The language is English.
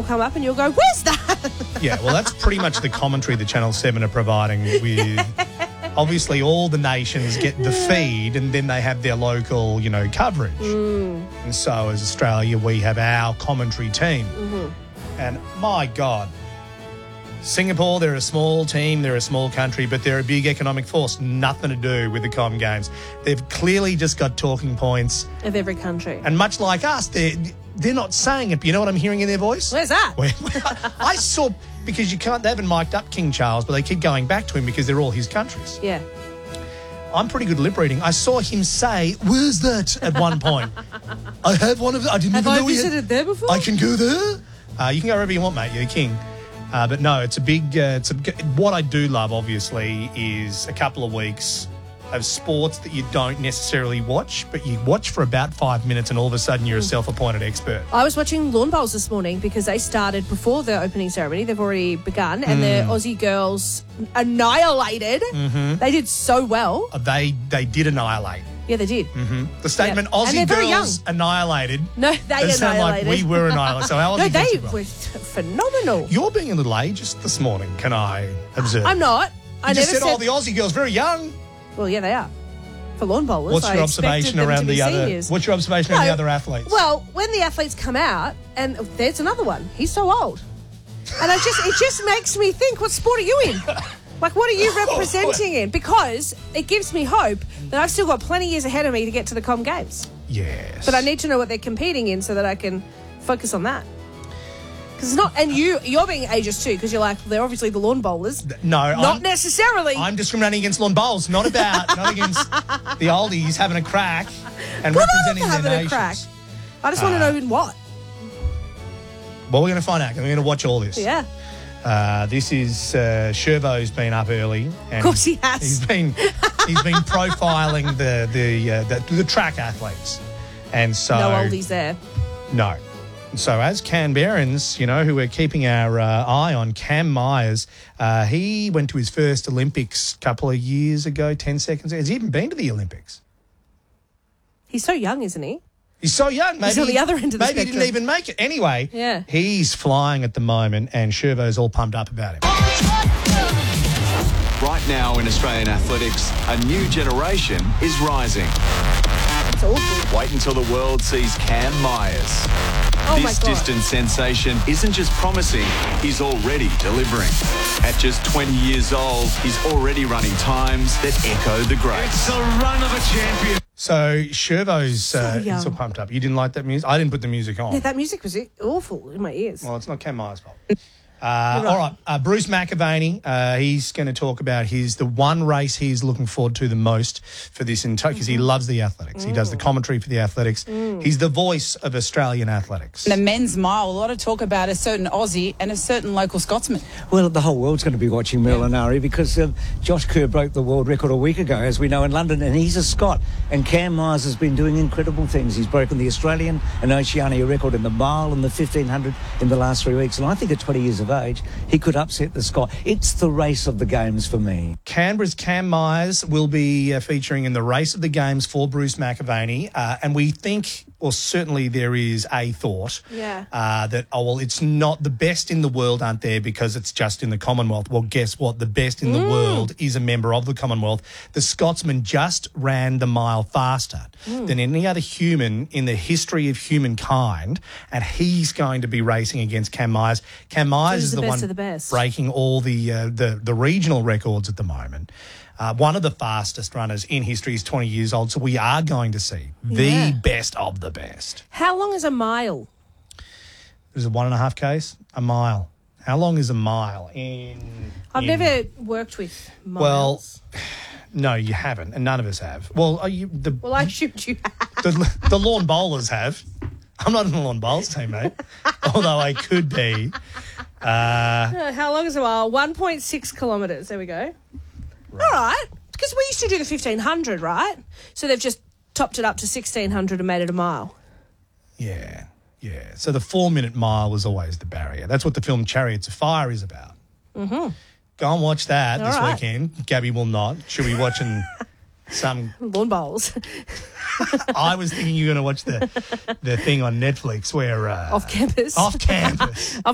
come up and you'll go, where's that? Yeah, well, that's pretty much the commentary that Channel 7 are providing with... Obviously, all the nations get the feed and then they have their local, coverage. And so as Australia, we have our commentary team. And my God, Singapore, they're a small team, they're a small country, but they're a big economic force. Nothing to do with the Com Games. They've clearly just got talking points. Of every country. And much like us, they're not saying it, but you know what I'm hearing in their voice? Where's that? I saw... Because they haven't mic'd up King Charles, but they keep going back to him because they're all his countries. Yeah. I'm pretty good lip reading. I saw him say, where's that, at one point. I have one of them. I didn't even know Have I visited there before? I can go there. You can go wherever you want, mate. You're the king. But no, it's a big... what I do love, obviously, is a couple of weeks of sports that you don't necessarily watch, but you watch for about 5 minutes and all of a sudden you're a self-appointed expert. I was watching lawn bowls this morning because they started before the opening ceremony. They've already begun, and the Aussie girls annihilated. They did so well. They did annihilate. Yeah, they did. The statement, And Aussie they're very girls annihilated. No, they sound like annihilated. we were annihilated. So our Aussie No, they girls did well. were phenomenal. You're being a little ageist this morning, can I observe? I'm not. I You never just said, the Aussie girls, very young. Well, yeah, they are. For lawn bowlers, What's your I observation expected them around to be the other? seniors. What's your observation around the other athletes? Well, when the athletes come out, and there's another one. He's so old, and it just makes me think, what sport are you in? Like, what are you representing in? Because it gives me hope that I've still got plenty of years ahead of me to get to the Com Games. Yes. But I need to know what they're competing in so that I can focus on that. Because it's not, and you're being ageist too, because you're like, they're obviously the lawn bowlers. No, not necessarily. I'm discriminating against lawn bowls, not against the oldies having a crack and representing their having nations. a crack. I just want to know in what. Well, we're going to find out. We're going to watch all this. Yeah. This is Shervo's been up early. And of course he has. He's been profiling the track athletes, and so no oldies there. No. So as Canberrans, who we're keeping our eye on, Cam Myers, he went to his first Olympics a couple of years ago, 10 seconds. Has he even been to the Olympics? He's so young, isn't he? He's so young. Maybe, he's on the other end of the spectrum. Maybe he didn't even make it. Anyway, yeah. He's flying at the moment, and Shervo's all pumped up about him. Right now in Australian athletics, a new generation is rising. It's awful. Wait until the world sees Cam Myers. This distant sensation isn't just promising, he's already delivering. At just 20 years old, he's already running times that echo the greats. It's the run of a champion. So Shervo's so pumped up. You didn't like that music? I didn't put the music on. Yeah, that music was awful in my ears. Well, it's not Cam Myers' fault. All right, Bruce McAvaney, he's going to talk about the one race he's looking forward to the most for this entire, because he loves the athletics. He does the commentary for the athletics. He's the voice of Australian athletics. The men's mile, a lot of talk about a certain Aussie and a certain local Scotsman. Well, the whole world's going to be watching Molinari because Josh Kerr broke the world record a week ago, as we know, in London, and he's a Scot. And Cam Myers has been doing incredible things. He's broken the Australian and Oceania record in the mile and the 1500 in the last 3 weeks. And I think at 20 years of age, he could upset the Scot. It's the race of the games for me. Canberra's Cam Myers will be featuring in the race of the games for Bruce McAvaney. And we think, or certainly there is a thought, that, it's not the best in the world aren't there because it's just in the Commonwealth. Well, guess what? The best in the world is a member of the Commonwealth. The Scotsman just ran the mile faster than any other human in the history of humankind, and he's going to be racing against Cam Myers. Cam Myers is the one breaking all the regional records at the moment. One of the fastest runners in history is 20 years old, so we are going to see the best of the best. How long is a mile? Is it 1.5 Ks? A mile. How long is a mile I've never worked with miles. Well, no, you haven't, and none of us have. Well, Well, I assumed you have. The lawn bowlers have. I'm not in the lawn bowls team, mate. Although I could be. How long is a mile? 1.6 kilometres. There we go. Right. All right. Because we used to do the 1,500, right? So they've just topped it up to 1,600 and made it a mile. Yeah. So the 4-minute mile was always the barrier. That's what the film Chariots of Fire is about. Mm-hmm. Go and watch that this weekend. Gabby will not. She'll be watching some... lawn bowls. I was thinking you were going to watch the thing on Netflix where... Off campus. Off campus. I've